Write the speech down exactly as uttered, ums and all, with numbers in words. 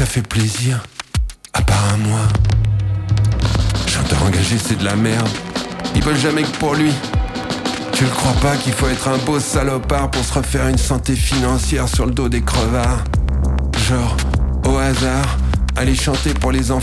ça fait plaisir, à part à moi. Chanteur engagé c'est de la merde, il veut jamais que pour lui. Tu le crois pas qu'il faut être un beau salopard pour se refaire une santé financière sur le dos des crevards? Genre, au hasard, aller chanter pour les enfants